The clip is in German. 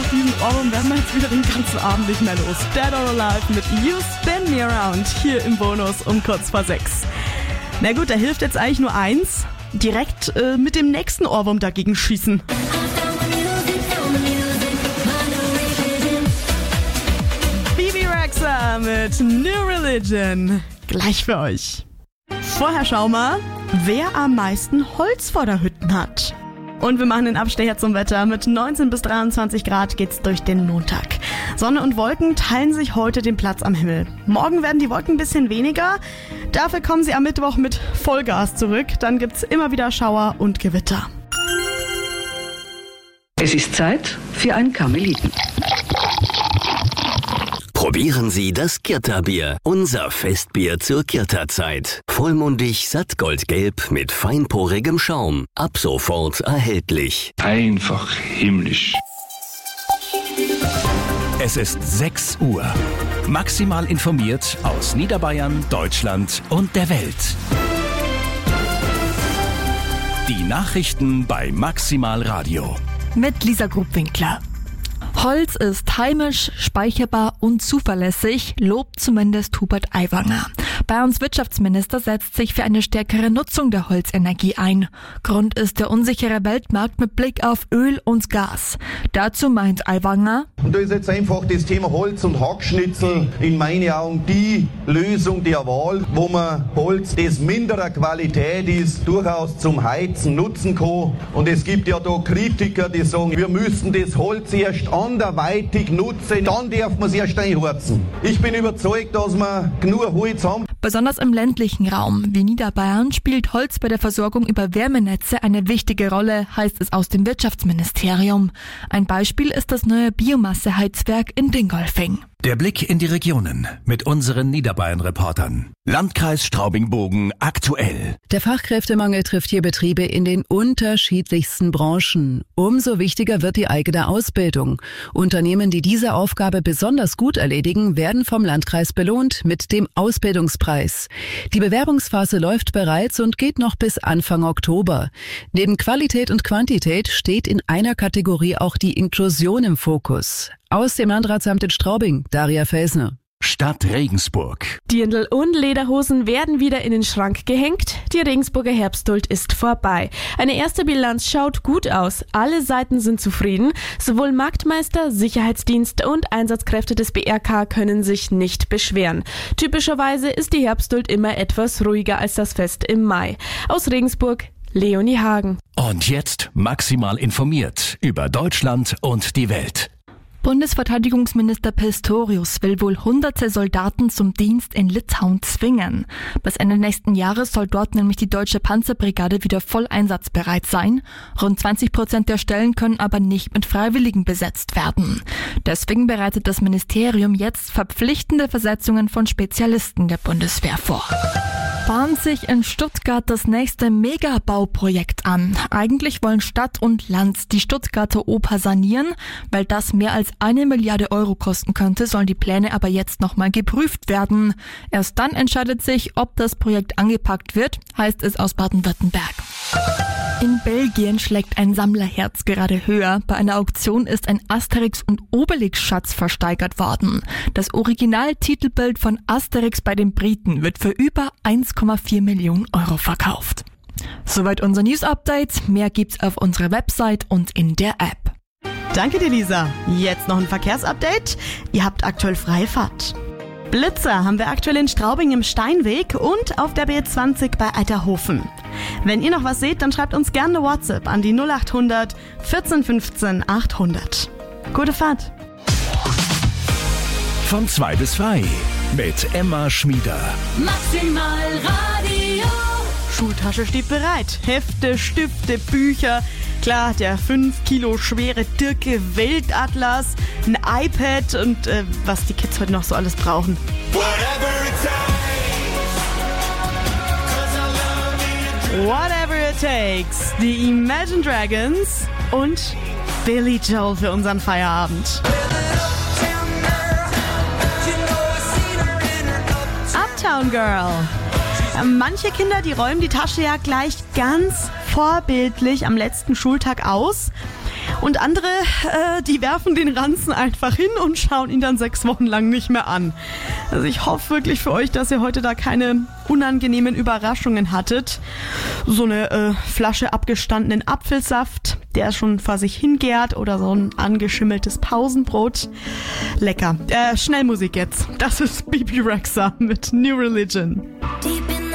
diesen Ohrwurm werden wir jetzt wieder den ganzen Abend nicht mehr los. Dead or Alive mit You Spin Me Around hier im Bonus um kurz vor 6. Na gut, da hilft jetzt eigentlich nur eins. Direkt mit dem nächsten Ohrwurm dagegen schießen. Bebe Rexha mit New Religion. Gleich für euch. Vorher schau mal, wer am meisten Holz vor der Hütten hat. Und wir machen den Abstecher zum Wetter. Mit 19 bis 23 Grad geht's durch den Montag. Sonne und Wolken teilen sich heute den Platz am Himmel. Morgen werden die Wolken ein bisschen weniger. Dafür kommen sie am Mittwoch mit Vollgas zurück. Dann gibt's immer wieder Schauer und Gewitter. Es ist Zeit für ein Karmeliten. Probieren Sie das Kirta-Bier, unser Festbier zur Kirta-Zeit. Vollmundig, sattgoldgelb mit feinporigem Schaum. Ab sofort erhältlich. Einfach himmlisch. Es ist 6 Uhr. Maximal informiert aus Niederbayern, Deutschland und der Welt. Die Nachrichten bei Maximal Radio. Mit Lisa Grubwinkler. Holz ist heimisch, speicherbar und zuverlässig, lobt zumindest Hubert Aiwanger. Bayerns Wirtschaftsminister setzt sich für eine stärkere Nutzung der Holzenergie ein. Grund ist der unsichere Weltmarkt mit Blick auf Öl und Gas. Dazu meint Aiwanger: Und da ist jetzt einfach das Thema Holz und Hackschnitzel in meinen Augen die Lösung der Wahl, wo man Holz, das minderer Qualität ist, durchaus zum Heizen nutzen kann. Und es gibt ja da Kritiker, die sagen, wir müssen das Holz erst anderweitig nutzen, dann darf man es erst einheizen. Ich bin überzeugt, dass wir genug Holz haben. Besonders im ländlichen Raum wie Niederbayern spielt Holz bei der Versorgung über Wärmenetze eine wichtige Rolle, heißt es aus dem Wirtschaftsministerium. Ein Beispiel ist das neue Biomasseheizwerk in Dingolfing. Der Blick in die Regionen mit unseren Niederbayern-Reportern. Landkreis Straubing-Bogen aktuell. Der Fachkräftemangel trifft hier Betriebe in den unterschiedlichsten Branchen. Umso wichtiger wird die eigene Ausbildung. Unternehmen, die diese Aufgabe besonders gut erledigen, werden vom Landkreis belohnt mit dem Ausbildungspreis. Die Bewerbungsphase läuft bereits und geht noch bis Anfang Oktober. Neben Qualität und Quantität steht in einer Kategorie auch die Inklusion im Fokus. Aus dem Landratsamt in Straubing, Daria Felsner. Stadt Regensburg. Dirndl und Lederhosen werden wieder in den Schrank gehängt. Die Regensburger Herbstduld ist vorbei. Eine erste Bilanz schaut gut aus. Alle Seiten sind zufrieden. Sowohl Marktmeister, Sicherheitsdienst und Einsatzkräfte des BRK können sich nicht beschweren. Typischerweise ist die Herbstduld immer etwas ruhiger als das Fest im Mai. Aus Regensburg, Leonie Hagen. Und jetzt maximal informiert über Deutschland und die Welt. Bundesverteidigungsminister Pistorius will wohl hunderte Soldaten zum Dienst in Litauen zwingen. Bis Ende nächsten Jahres soll dort nämlich die deutsche Panzerbrigade wieder voll einsatzbereit sein. Rund 20% der Stellen können aber nicht mit Freiwilligen besetzt werden. Deswegen bereitet das Ministerium jetzt verpflichtende Versetzungen von Spezialisten der Bundeswehr vor. Bahnt sich in Stuttgart das nächste Megabauprojekt an. Eigentlich wollen Stadt und Land die Stuttgarter Oper sanieren. Weil das mehr als 1 Milliarde Euro kosten könnte, sollen die Pläne aber jetzt nochmal geprüft werden. Erst dann entscheidet sich, ob das Projekt angepackt wird, heißt es aus Baden-Württemberg. In Belgien schlägt ein Sammlerherz gerade höher. Bei einer Auktion ist ein Asterix- und Obelix-Schatz versteigert worden. Das Originaltitelbild von Asterix bei den Briten wird für über 1,4 Millionen Euro verkauft. Soweit unser News-Update. Mehr gibt's auf unserer Website und in der App. Danke dir, Lisa. Jetzt noch ein Verkehrsupdate. Ihr habt aktuell freie Fahrt. Blitzer haben wir aktuell in Straubing im Steinweg und auf der B20 bei Eiterhofen. Wenn ihr noch was seht, dann schreibt uns gerne eine WhatsApp an die 0800 14 15 800. Gute Fahrt. Von 2 bis 3 mit Emma Schmieder. Maximal Radio. Schultasche steht bereit. Hefte, Stifte, Bücher. Klar, der 5 Kilo schwere Dirke Weltatlas, ein iPad und was die Kids heute noch so alles brauchen. Whatever it takes. Die Imagine Dragons und Billy Joel für unseren Feierabend. Uptown Girl. Manche Kinder, die räumen die Tasche ja gleich ganz vorbildlich am letzten Schultag aus. Und andere, die werfen den Ranzen einfach hin und schauen ihn dann 6 Wochen lang nicht mehr an. Also ich hoffe wirklich für euch, dass ihr heute da keine unangenehmen Überraschungen hattet. So eine Flasche abgestandenen Apfelsaft, der schon vor sich hingärt, oder so ein angeschimmeltes Pausenbrot. Lecker. Schnell Musik jetzt. Das ist Bebe Rexha mit New Religion. Die